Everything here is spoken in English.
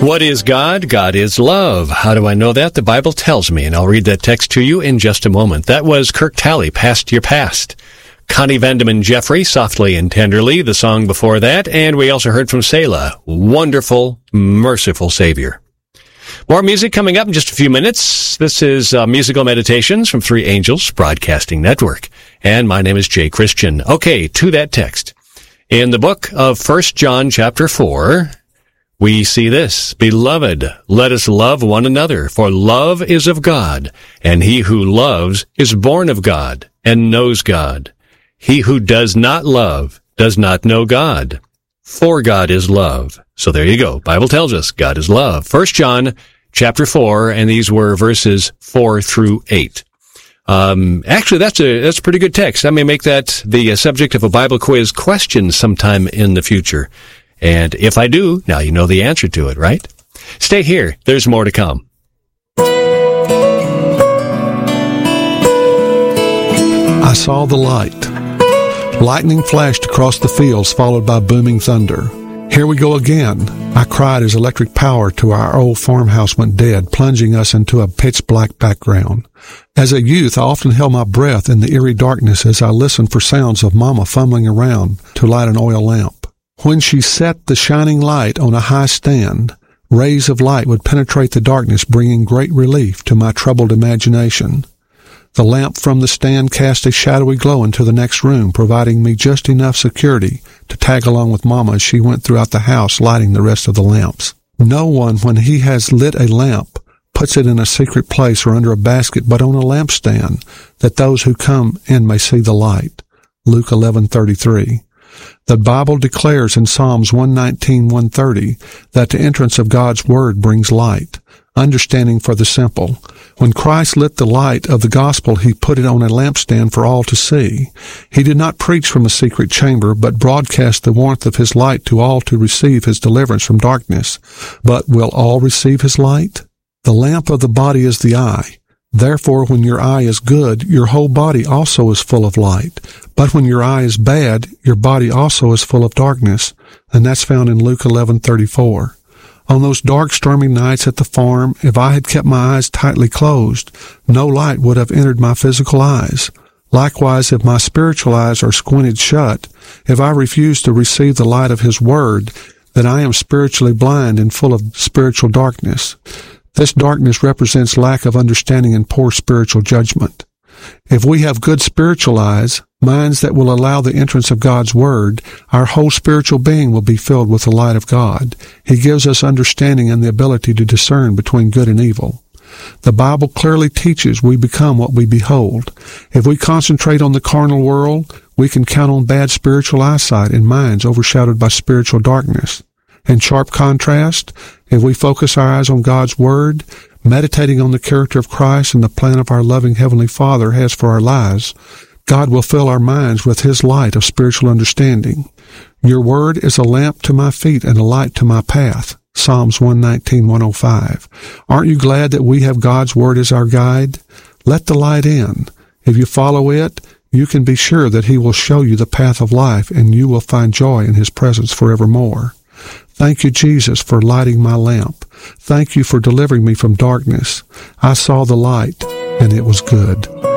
What is God? God is love. How do I know that? The Bible tells me, and I'll read that text to you in just a moment. That was Kirk Talley, Past Your Past. Connie Vandeman Jeffrey, Softly and Tenderly, the song before that. And we also heard from Selah, Wonderful, Merciful Savior. More music coming up in just a few minutes. This is Musical Meditations from Three Angels Broadcasting Network. And my name is Jay Christian. Okay, to that text. In the book of 1 John chapter 4, we see this, Beloved, let us love one another, for love is of God, and he who loves is born of God, and knows God. He who does not love does not know God, for God is love. So there you go. Bible tells us God is love. 1 John chapter 4, and these were verses 4 through 8. Actually, that's a pretty good text. I may make that the subject of a Bible quiz question sometime in the future. And if I do, now you know the answer to it, right? Stay here. There's more to come. I saw the light. Lightning flashed across the fields, followed by booming thunder. Here we go again, I cried as electric power to our old farmhouse went dead, plunging us into a pitch-black background. As a youth, I often held my breath in the eerie darkness as I listened for sounds of Mama fumbling around to light an oil lamp. When she set the shining light on a high stand, rays of light would penetrate the darkness, bringing great relief to my troubled imagination. The lamp from the stand cast a shadowy glow into the next room, providing me just enough security to tag along with Mama as she went throughout the house lighting the rest of the lamps. No one, when he has lit a lamp, puts it in a secret place or under a basket, but on a lampstand, that those who come in may see the light. Luke 11:33. The Bible declares in Psalms 119:130 that the entrance of God's Word brings light, understanding for the simple. When Christ lit the light of the gospel, he put it on a lampstand for all to see. He did not preach from a secret chamber, but broadcast the warmth of his light to all to receive his deliverance from darkness. But will all receive his light? The lamp of the body is the eye. Therefore, when your eye is good, your whole body also is full of light. But when your eye is bad, your body also is full of darkness. And that's found in Luke 11:34. On those dark, stormy nights at the farm, if I had kept my eyes tightly closed, no light would have entered my physical eyes. Likewise, if my spiritual eyes are squinted shut, if I refuse to receive the light of his word, then I am spiritually blind and full of spiritual darkness. This darkness represents lack of understanding and poor spiritual judgment. If we have good spiritual eyes, minds that will allow the entrance of God's Word, our whole spiritual being will be filled with the light of God. He gives us understanding and the ability to discern between good and evil. The Bible clearly teaches we become what we behold. If we concentrate on the carnal world, we can count on bad spiritual eyesight and minds overshadowed by spiritual darkness. In sharp contrast, if we focus our eyes on God's Word, meditating on the character of Christ and the plan of our loving Heavenly Father has for our lives, God will fill our minds with his light of spiritual understanding. Your word is a lamp to my feet and a light to my path. Psalms 119:105. Aren't you glad that we have God's Word as our guide? Let the light in. If you follow it, you can be sure that he will show you the path of life and you will find joy in his presence forevermore. Thank you, Jesus, for lighting my lamp. Thank you for delivering me from darkness. I saw the light, and it was good.